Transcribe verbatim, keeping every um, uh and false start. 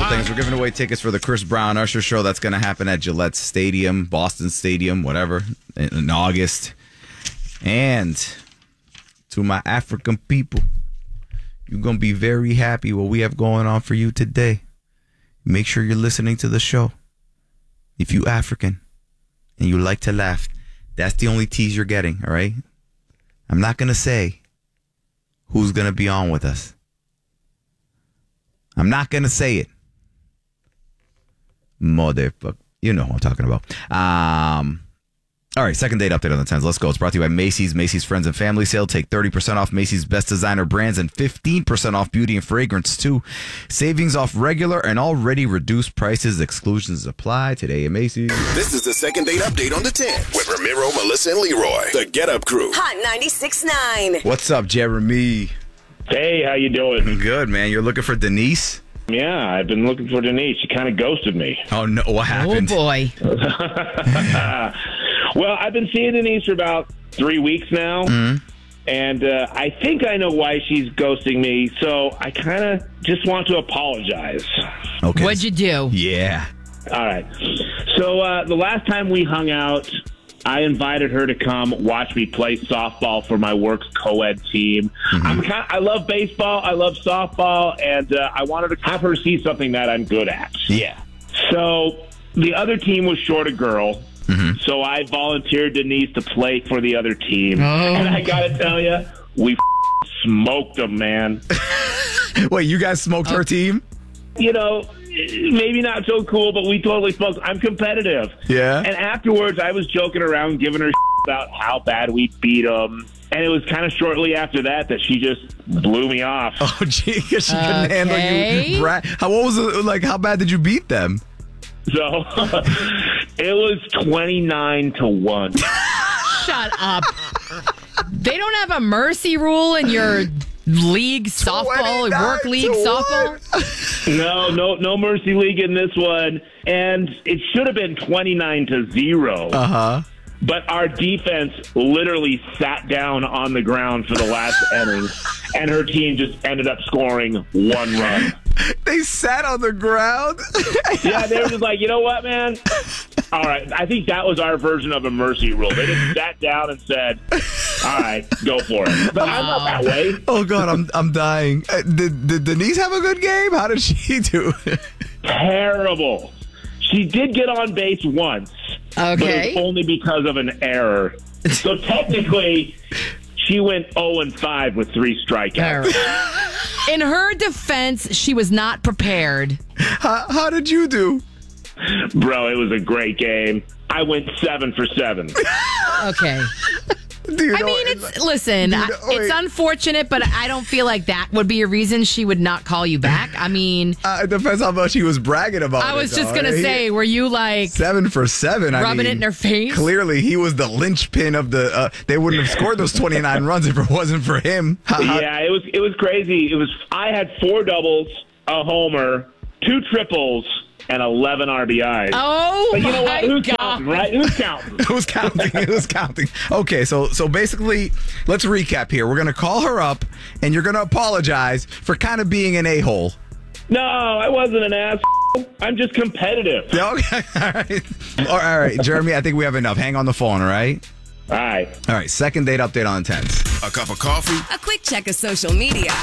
couple things. We're giving away tickets for the Chris Brown Usher show that's going to happen at Gillette Stadium, Boston Stadium, whatever, in, in August. And to my African people, you're going to be very happy what we have going on for you today. Make sure you're listening to the show. If you African and you like to laugh, that's the only tease you're getting, all right? I'm not going to say who's going to be on with us. I'm not going to say it. Motherfucker. You know who I'm talking about. Um, all right, second date update on the tens. Let's go. It's brought to you by Macy's. Macy's Friends and Family Sale. Take thirty percent off Macy's best designer brands and fifteen percent off beauty and fragrance, too. Savings off regular and already reduced prices. Exclusions apply today at Macy's. This is the second date update on the ten with Ramiro, Melissa, and Leroy. The Get Up Crew. Hot ninety-six point nine. What's up, Jeremy? Hey, how you doing? Good, man. You're looking for Denise? Yeah, I've been looking for Denise. She kind of ghosted me. Oh, no. What happened? Oh, boy. Well, I've been seeing Denise for about three weeks now, Mm-hmm. and uh, I think I know why she's ghosting me, so I kind of just want to apologize. Okay. What'd you do? Yeah. All right. So uh, the last time we hung out, I invited her to come watch me play softball for my work's co-ed team. Mm-hmm. I'm kind I love baseball, I love softball, and uh, I wanted to have her see something that I'm good at. Yeah. So the other team was short a girl, Mm-hmm. so I volunteered Denise to play for the other team. Oh. And I got to tell you, we f- smoked them, man. Wait, you guys smoked her team? You know, maybe not so cool, but we totally smoked. I'm competitive. Yeah. And afterwards, I was joking around, giving her about how bad we beat them. And it was kind of shortly after that that she just blew me off. Oh, gee, 'cause she couldn't handle Okay. you. Bra- how, what was it, like, how bad did you beat them? So it was twenty-nine to one. Shut up. They don't have a mercy rule in your league softball, work league softball? No, no, no mercy league in this one. And it should have been twenty-nine to zero. Uh-huh. But our defense literally sat down on the ground for the last inning, and her team just ended up scoring one run. They sat on the ground? Yeah, they were just like, you know what, man? All right, I think that was our version of a mercy rule. They just sat down and said, all right, go for it. But I'm not that way. Oh, God, I'm I'm dying. Uh, did, did Denise have a good game? How did she do? Terrible. She did get on base once. Okay. But it was only because of an error. So technically, she went oh and five with three strikeouts. All right. In her defense, she was not prepared. How, how did you do? Bro, it was a great game. I went seven for seven. Okay. Do you I know- mean, it's listen, Do you I- know- it's wait. unfortunate, but I don't feel like that would be a reason she would not call you back. I mean, Uh, it depends how much he was bragging about I it, was just though. going to He- say, were you like Seven for seven. I rubbing mean, it in her face? Clearly, he was the linchpin of the. Uh, they wouldn't have scored those twenty-nine runs if it wasn't for him. How- how- Yeah, it was it was crazy. It was I had four doubles, a homer, two triples, and eleven R B Is. Oh, But you know my what? Who's God. counting, right? Who's counting? It was counting. It was counting. Okay, so so basically, let's recap here. We're gonna call her up, and you're gonna apologize for kind of being an a-hole. No, I wasn't an ass. I'm just competitive. Yeah, okay, all right. All right, all right, Jeremy. I think we have enough. Hang on the phone, all right? All right. All right. Second date update on the tens. A cup of coffee. A quick check of social media.